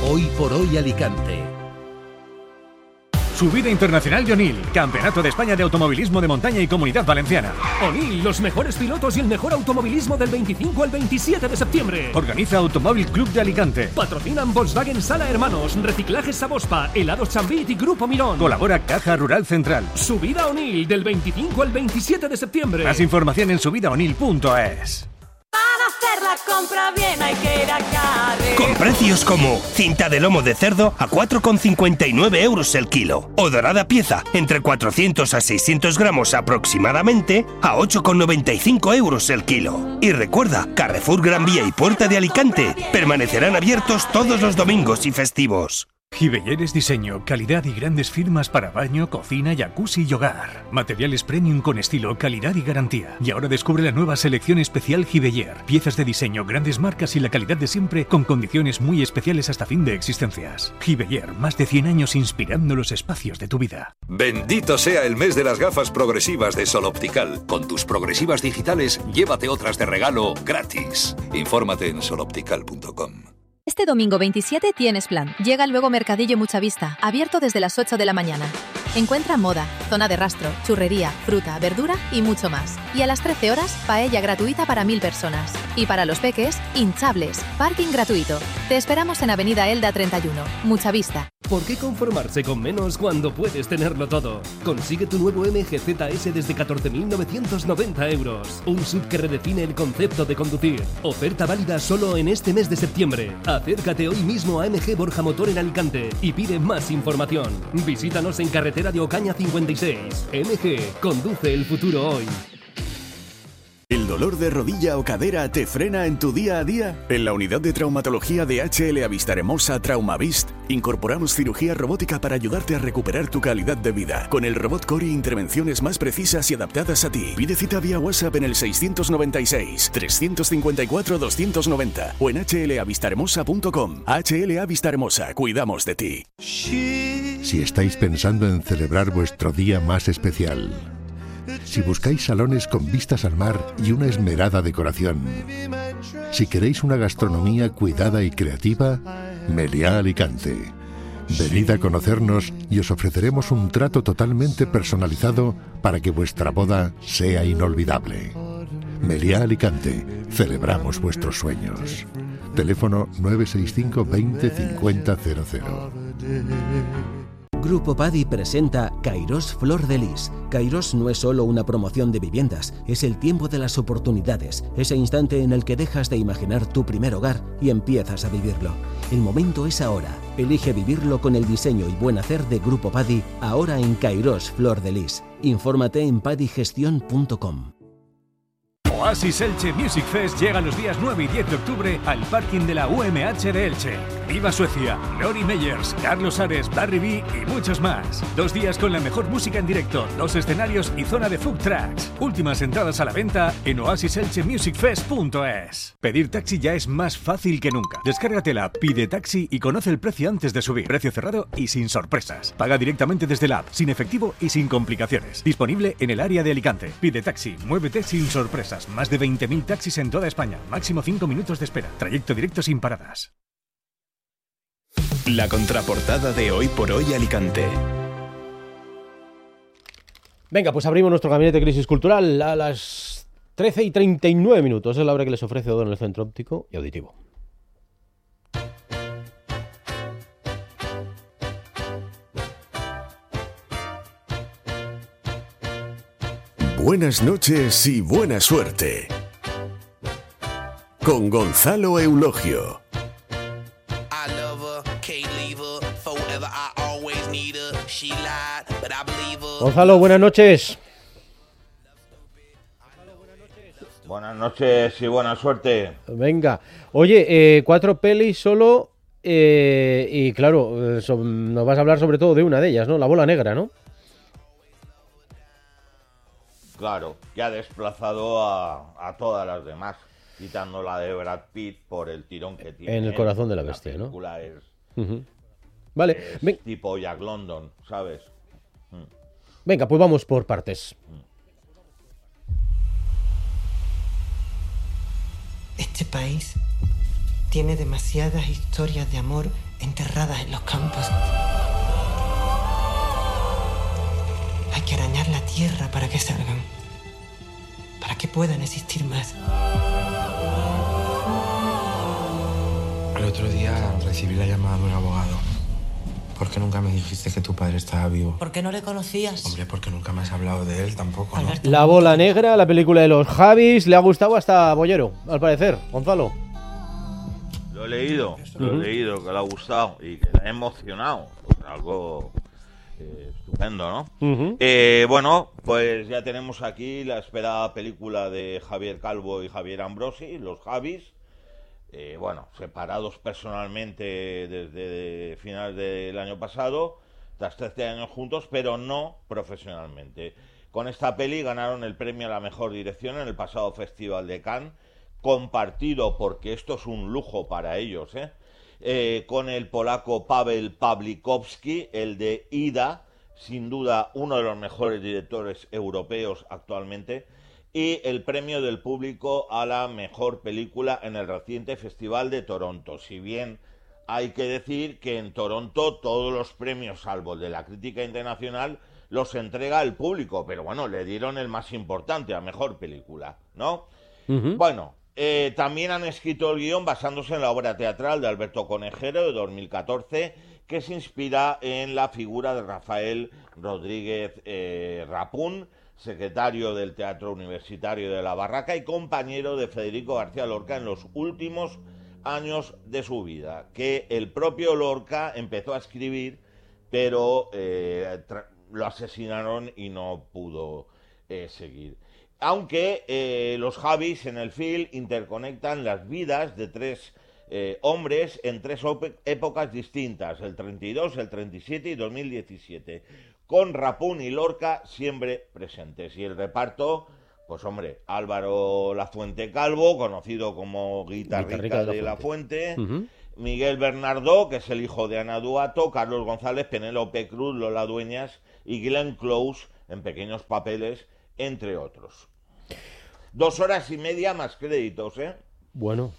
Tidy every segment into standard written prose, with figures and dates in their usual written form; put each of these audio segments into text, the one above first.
Hoy por hoy Alicante. Subida Internacional de Onil, Campeonato de España de Automovilismo de Montaña y Comunidad Valenciana. Onil, los mejores pilotos y el mejor automovilismo del 25 al 27 de septiembre. Organiza Automóvil Club de Alicante. Patrocinan Volkswagen Sala Hermanos, Reciclajes Sabospa, Helados Chambit y Grupo Mirón. Colabora Caja Rural Central. Subida Onil, del 25 al 27 de septiembre. Más información en subidaonil.es. Para hacer la compra bien hay que ir a Carre. Con precios como cinta de lomo de cerdo a 4,59 euros el kilo o dorada pieza entre 400 a 600 gramos aproximadamente a 8,95 euros el kilo. Y recuerda, Carrefour Gran Vía y Puerta de Alicante permanecerán abiertos todos los domingos y festivos. Giveller diseño, calidad y grandes firmas para baño, cocina, jacuzzi y hogar. Materiales premium con estilo, calidad y garantía. Y ahora descubre la nueva selección especial Giveller. Piezas de diseño, grandes marcas y la calidad de siempre con condiciones muy especiales hasta fin de existencias. Giveller, más de 100 años inspirando los espacios de tu vida. Bendito sea el mes de las gafas progresivas de Sol Optical. Con tus progresivas digitales, llévate otras de regalo gratis. Infórmate en soloptical.com. Este domingo 27 tienes plan. Llega luego Mercadillo Mucha Vista, abierto desde las 8 de la mañana. Encuentra moda, zona de rastro, churrería, fruta, verdura y mucho más. Y a las 13 horas, paella gratuita para 1000 personas. Y para los peques, hinchables, parking gratuito. Te esperamos en Avenida Elda 31, Mucha Vista. ¿Por qué conformarse con menos cuando puedes tenerlo todo? Consigue tu nuevo MG ZS desde 14.990 euros. Un SUV que redefine el concepto de conducir. Oferta válida solo en este mes de septiembre. Acércate hoy mismo a MG Borja Motor en Alicante y pide más información. Visítanos en carretera de Ocaña 56. MG, conduce el futuro hoy. ¿El dolor de rodilla o cadera te frena en tu día a día? En la unidad de traumatología de HLA Vistahermosa Traumavist incorporamos cirugía robótica para ayudarte a recuperar tu calidad de vida. Con el robot Cori, intervenciones más precisas y adaptadas a ti. Pide cita vía WhatsApp en el 696-354-290 o en hlavistahermosa.com. HLA Vistahermosa, cuidamos de ti. Si estáis pensando en celebrar vuestro día más especial, si buscáis salones con vistas al mar y una esmerada decoración, si queréis una gastronomía cuidada y creativa, Meliá Alicante. Venid a conocernos y os ofreceremos un trato totalmente personalizado para que vuestra boda sea inolvidable. Meliá Alicante, celebramos vuestros sueños. Teléfono 965 20 50 00. Grupo Padi presenta Kairos Flor de Lis. Kairos no es solo una promoción de viviendas, es el tiempo de las oportunidades, ese instante en el que dejas de imaginar tu primer hogar y empiezas a vivirlo. El momento es ahora. Elige vivirlo con el diseño y buen hacer de Grupo Padi, ahora en Kairos Flor de Lis. Infórmate en padigestión.com. Oasis Elche Music Fest llega los días 9 y 10 de octubre al parking de la UMH de Elche. ¡Viva Suecia! Lori Meyers, Carlos Ares, Barry B y muchos más. 2 días con la mejor música en directo, 2 escenarios y zona de food trucks. Últimas entradas a la venta en oasiselchemusicfest.es. Pedir taxi ya es más fácil que nunca. Descárgate la app Pide Taxi y conoce el precio antes de subir. Precio cerrado y sin sorpresas. Paga directamente desde la app, sin efectivo y sin complicaciones. Disponible en el área de Alicante. Pide Taxi, muévete sin sorpresas. Más de 20.000 taxis en toda España. Máximo 5 minutos de espera. Trayecto directo sin paradas. La contraportada de Hoy por Hoy Alicante. Venga, pues abrimos nuestro gabinete de crisis cultural a las 13:39. Es la hora que les ofrece Odo en el Centro Óptico y Auditivo. Buenas noches y buena suerte. Con Gonzalo Eulogio. Gonzalo, buenas noches. Buenas noches y buena suerte. Venga. Oye, 4 pelis solo y claro, nos vas a hablar sobre todo de una de ellas, ¿no? La bola negra, ¿no? Claro, que ha desplazado a todas las demás, quitando la de Brad Pitt por el tirón que tiene. En el corazón de la bestia, ¿no? La película es, vale. es tipo Jack London, ¿sabes? Venga, pues vamos por partes. Este país tiene demasiadas historias de amor enterradas en los campos. Hay que arañar la tierra para que salgan, para que puedan existir más. El otro día recibí la llamada de un abogado. ¿Por qué nunca me dijiste que tu padre estaba vivo? ¿Por qué no le conocías? Hombre, porque nunca me has hablado de él tampoco, ¿no? La bola negra, la película de los Javis, le ha gustado hasta a Bollero, al parecer. Gonzalo. Lo he leído, que le ha gustado y que le ha emocionado. Pues algo estupendo, ¿no? Bueno, pues ya tenemos aquí la esperada película de Javier Calvo y Javier Ambrosi, los Javis. Bueno, separados personalmente desde finales del año pasado, tras 13 años juntos, pero no profesionalmente. Con esta peli ganaron el premio a la mejor dirección en el pasado Festival de Cannes, compartido, porque esto es un lujo para ellos, con el polaco Paweł Pawlikowski, el de Ida, sin duda uno de los mejores directores europeos actualmente, y el premio del público a la mejor película en el reciente Festival de Toronto. Si bien hay que decir que en Toronto todos los premios, salvo el de la crítica internacional, los entrega el público, pero bueno, le dieron el más importante, a mejor película, ¿no? Bueno, también han escrito el guión basándose en la obra teatral de Alberto Conejero de 2014, que se inspira en la figura de Rafael Rodríguez Rapún, secretario del Teatro Universitario de la Barraca y compañero de Federico García Lorca en los últimos años de su vida, que el propio Lorca empezó a escribir, pero lo asesinaron y no pudo seguir. Aunque los Javis en el film interconectan las vidas de tres hombres en tres épocas distintas, el 32, el 37 y 2017, con Rapún y Lorca siempre presentes. Y el reparto, pues hombre, Álvaro Lafuente Calvo, conocido como Guitarrica de La Fuente, Miguel Bernardo, que es el hijo de Ana Duato, Carlos González, Penélope Cruz, Lola Dueñas y Glenn Close en pequeños papeles, entre otros. 2 horas y media más créditos, Bueno.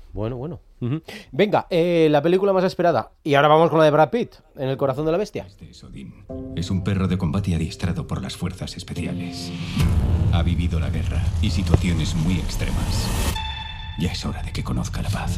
Venga, la película más esperada. Y ahora vamos con la de Brad Pitt, En el corazón de la bestia. Es un perro de combate adiestrado por las fuerzas especiales. Ha vivido la guerra y situaciones muy extremas. Ya es hora de que conozca la paz.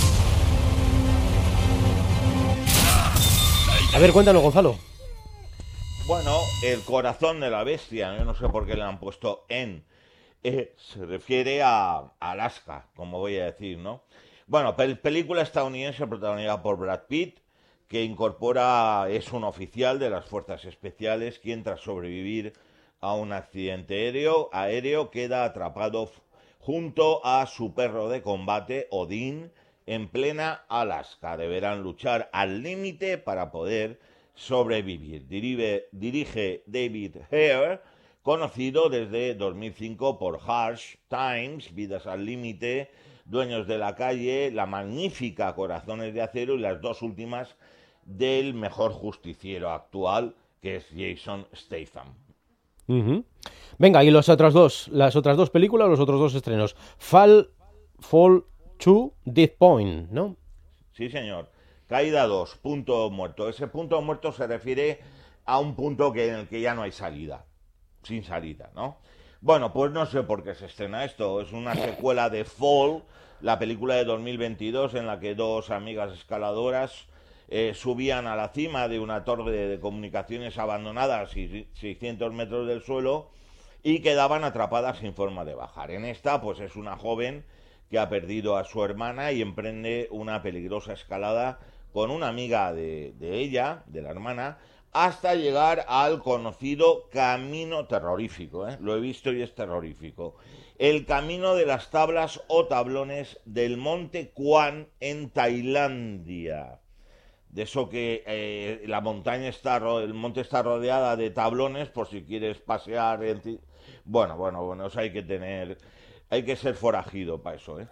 A ver, cuéntanos, Gonzalo. Bueno, El corazón de la bestia, yo no sé por qué le han puesto en... se refiere a Alaska, como voy a decir, ¿no? Bueno, película estadounidense protagonizada por Brad Pitt, que es un oficial de las fuerzas especiales, quien tras sobrevivir a un accidente aéreo queda atrapado junto a su perro de combate, Odín, en plena Alaska. Deberán luchar al límite para poder sobrevivir. Dirige David Hare, conocido desde 2005 por Harsh Times, Vidas al límite, Dueños de la calle, la magnífica Corazones de acero y las dos últimas del mejor justiciero actual, que es Jason Statham. Venga, y las otras dos películas, los otros dos estrenos. Fall to Death Point, ¿no? Sí, señor. Caída 2, punto muerto. Ese punto muerto se refiere a un punto en el que ya no hay salida. Sin salida, ¿no? Bueno, pues no sé por qué se estrena esto. Es una secuela de Fall, la película de 2022 en la que dos amigas escaladoras subían a la cima de una torre de comunicaciones abandonada a 600 metros del suelo y quedaban atrapadas sin forma de bajar. En esta, pues es una joven que ha perdido a su hermana y emprende una peligrosa escalada con una amiga de ella, de la hermana, hasta llegar al conocido camino terrorífico, lo he visto y es terrorífico, el camino de las tablas o tablones del monte Kwan en Tailandia. De eso que el monte está rodeada de tablones por si quieres pasear. Bueno, eso hay que ser forajido para eso,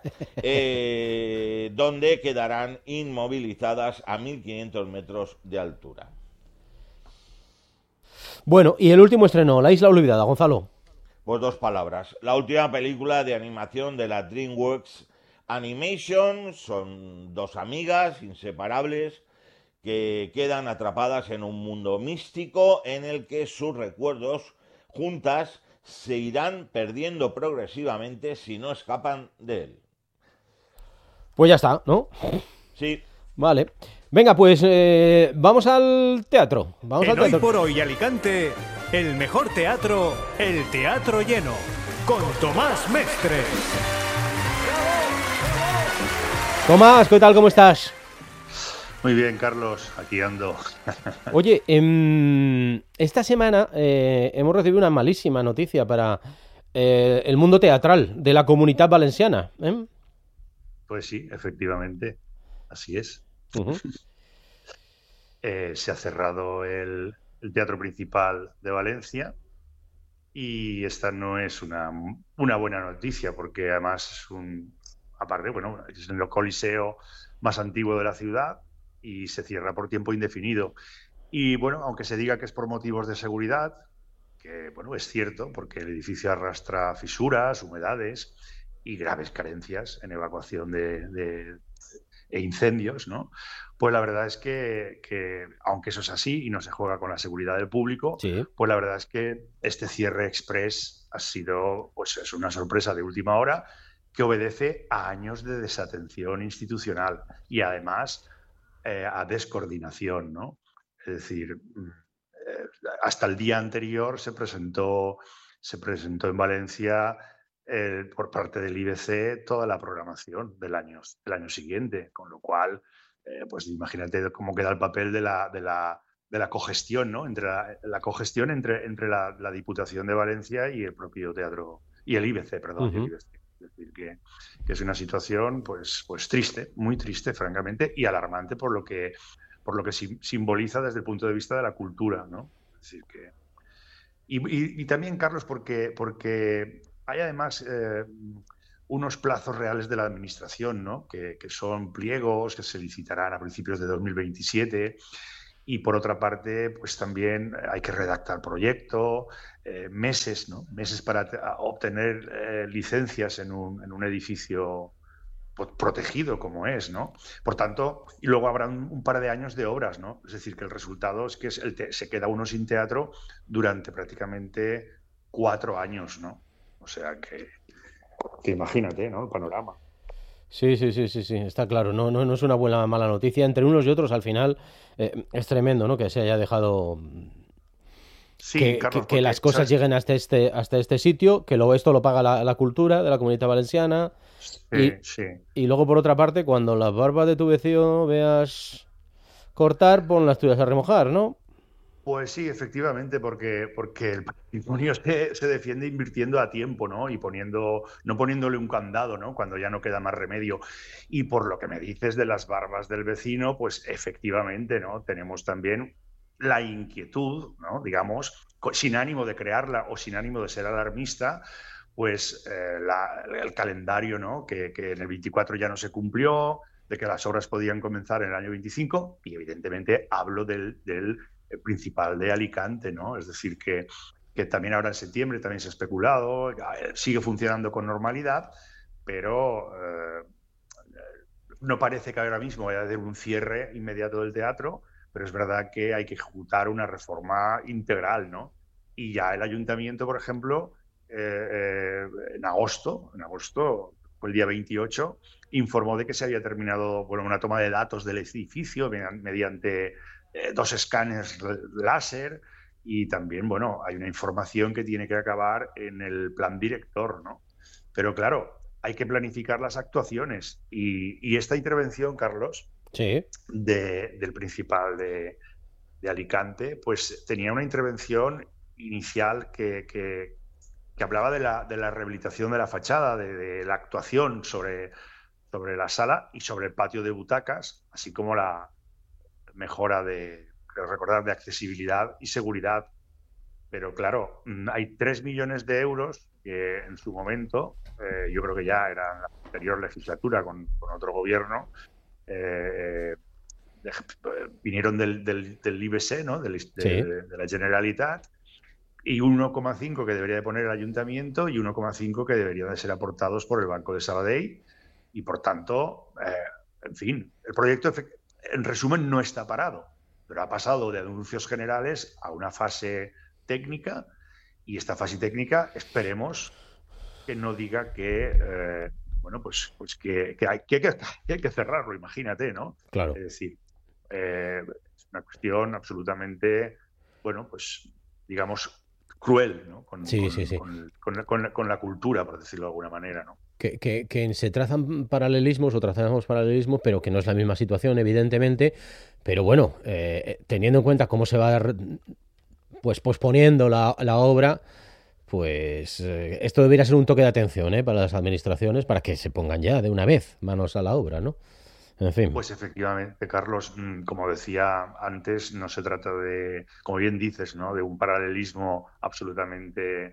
donde quedarán inmovilizadas a 1500 metros de altura. Bueno, y el último estreno, La isla olvidada, Gonzalo. Pues 2 palabras. La última película de animación de la DreamWorks Animation son dos amigas inseparables que quedan atrapadas en un mundo místico en el que sus recuerdos juntas se irán perdiendo progresivamente si no escapan de él. Pues ya está, ¿no? Sí. Vale. Venga, pues vamos al teatro. Vamos al teatro. Hoy por Hoy Alicante, el mejor teatro, el Teatro Lleno, con Tomás Mestres. Tomás, ¿qué tal? ¿Cómo estás? Muy bien, Carlos, aquí ando. Oye, esta semana hemos recibido una malísima noticia para el mundo teatral de la Comunitat Valenciana. Pues sí, efectivamente, así es. Uh-huh. Se ha cerrado el Teatro Principal de Valencia y esta no es una buena noticia porque además aparte, bueno, es el coliseo más antiguo de la ciudad y se cierra por tiempo indefinido. Y bueno, aunque se diga que es por motivos de seguridad, que bueno, es cierto, porque el edificio arrastra fisuras, humedades y graves carencias en evacuación e incendios, ¿no? Pues la verdad es que aunque eso es así y no se juega con la seguridad del público, sí, pues la verdad es que este cierre express ha sido, pues es una sorpresa de última hora que obedece a años de desatención institucional y además a descoordinación, ¿no? Es decir, hasta el día anterior se presentó en Valencia por parte del IBC toda la programación del año siguiente, con lo cual, pues imagínate cómo queda el papel de la cogestión, ¿no? Entre la cogestión entre la Diputación de Valencia y el propio teatro, y el IBC, perdón, el IBC. Es decir, que es una situación pues triste, muy triste, francamente, y alarmante por lo que simboliza desde el punto de vista de la cultura, ¿no? Es decir, que... Y también, Carlos, porque hay además unos plazos reales de la Administración, ¿no? Que son pliegos que se licitarán a principios de 2027. Y por otra parte, pues también hay que redactar proyecto, meses, ¿no? Meses para obtener licencias en un edificio protegido como es, ¿no? Por tanto, y luego habrá un par de años de obras, ¿no? Es decir, que el resultado es que se queda uno sin teatro durante prácticamente 4 años, ¿no? O sea que imagínate, ¿no? El panorama. Sí, está claro. No es una mala noticia. Entre unos y otros, al final, es tremendo, ¿no? Que se haya dejado sí, Carlos, que las cosas lleguen hasta este sitio, que esto lo paga la cultura de la Comunitat Valenciana. Sí. Y luego, por otra parte, cuando las barbas de tu vecino veas cortar, pon las tuyas a remojar, ¿no? Pues sí, efectivamente, porque el patrimonio se defiende invirtiendo a tiempo, ¿no? Y no poniéndole un candado, ¿no? Cuando ya no queda más remedio. Y por lo que me dices de las barbas del vecino, pues efectivamente, ¿no? Tenemos también la inquietud, ¿no? Digamos, sin ánimo de crearla o sin ánimo de ser alarmista, pues el calendario, ¿no? Que en el 24 ya no se cumplió, de que las obras podían comenzar en el año 25, y evidentemente hablo del Principal de Alicante, ¿no? Es decir, que también ahora en septiembre también se ha especulado, sigue funcionando con normalidad, pero no parece que ahora mismo vaya a haber un cierre inmediato del teatro, pero es verdad que hay que ejecutar una reforma integral, ¿no? Y ya el ayuntamiento, por ejemplo, en agosto, fue el día 28, informó de que se había terminado una toma de datos del edificio mediante 2 escáneres láser y también, hay una información que tiene que acabar en el plan director, ¿no? Pero claro, hay que planificar las actuaciones y esta intervención, Carlos, sí, del Principal de Alicante, pues tenía una intervención inicial que hablaba de la rehabilitación de la fachada, de la actuación sobre la sala y sobre el patio de butacas, así como la mejora de accesibilidad y seguridad. Pero claro, hay 3 millones de euros que en su momento, yo creo que ya era en la anterior legislatura con otro gobierno, vinieron del IBC, ¿no? de la Generalitat, y 1,5 que debería de poner el ayuntamiento y 1,5 que deberían de ser aportados por el Banco de Sabadell, y por tanto, en fin, el proyecto en resumen no está parado, pero ha pasado de anuncios generales a una fase técnica, y esta fase técnica esperemos que no diga que que hay que cerrarlo, imagínate, ¿no? Claro. Es decir, es una cuestión absolutamente, digamos, cruel, ¿no? Con la cultura, por decirlo de alguna manera, ¿no? Que se trazan paralelismos o trazamos paralelismos, pero que no es la misma situación, evidentemente. Pero bueno, teniendo en cuenta cómo se va posponiendo la obra, pues esto debería ser un toque de atención para las administraciones, para que se pongan ya de una vez manos a la obra, ¿no? En fin. Pues efectivamente, Carlos, como decía antes, no se trata de, como bien dices, ¿no?, de un paralelismo absolutamente,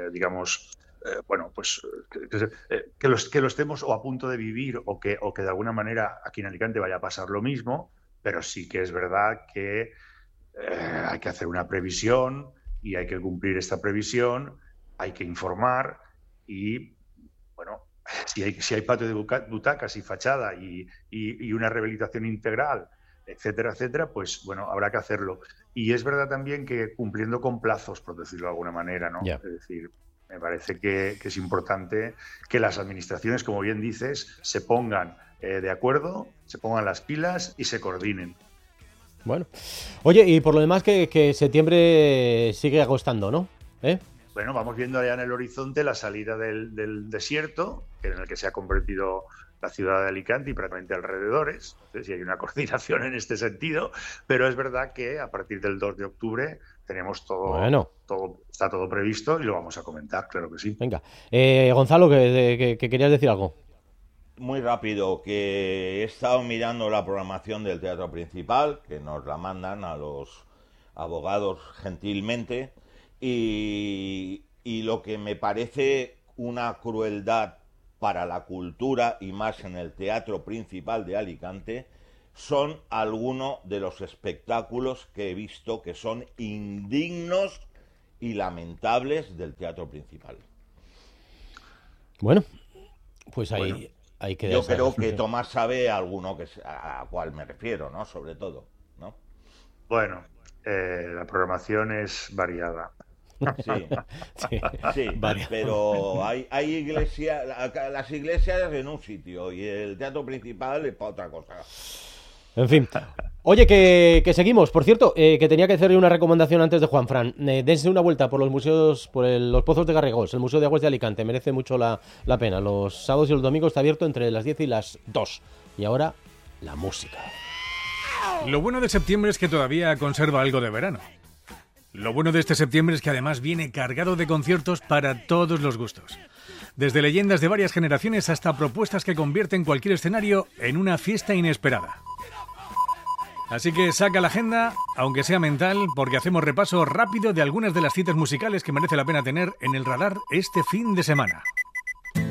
que lo estemos o a punto de vivir o que de alguna manera aquí en Alicante vaya a pasar lo mismo, pero sí que es verdad que hay que hacer una previsión y hay que cumplir esta previsión, hay que informar y, bueno, si hay patio de butacas y fachada y una rehabilitación integral, etcétera, etcétera, pues bueno, habrá que hacerlo. Y es verdad también que cumpliendo con plazos, por decirlo de alguna manera, ¿no? Yeah. Es decir, me parece que es importante que las administraciones, como bien dices, se pongan de acuerdo, se pongan las pilas y se coordinen. Bueno. Oye, y por lo demás que septiembre sigue agostando, ¿no? Bueno, vamos viendo allá en el horizonte la salida del desierto, en el que se ha convertido la ciudad de Alicante y prácticamente alrededores. No sé si hay una coordinación en este sentido, pero es verdad que a partir del 2 de octubre tenemos está todo previsto y lo vamos a comentar, claro que sí. Venga. Gonzalo, que querías decir algo. Muy rápido, que he estado mirando la programación del Teatro Principal, que nos la mandan a los abogados gentilmente, y lo que me parece una crueldad para la cultura y más en el Teatro Principal de Alicante son algunos de los espectáculos que he visto que son indignos y lamentables del Teatro Principal. Bueno, pues ahí hay que... Yo creo que Tomás sabe alguno a cuál me refiero, ¿no? Sobre todo, ¿no? Bueno, la programación es variada. Sí, pero hay iglesias, las iglesias en un sitio y el Teatro Principal es para otra cosa. En fin. Oye, que seguimos. Por cierto, que tenía que hacerle una recomendación antes de Juanfran. Dense una vuelta por los museos, por los Pozos de Garrigós, el Museo de Aguas de Alicante. Merece mucho la pena. Los sábados y los domingos está abierto entre las 10 y las 2. Y ahora, la música. Lo bueno de septiembre es que todavía conserva algo de verano. Lo bueno de este septiembre es que además viene cargado de conciertos para todos los gustos. Desde leyendas de varias generaciones hasta propuestas que convierten cualquier escenario en una fiesta inesperada. Así que saca la agenda, aunque sea mental, porque hacemos repaso rápido de algunas de las citas musicales que merece la pena tener en el radar este fin de semana.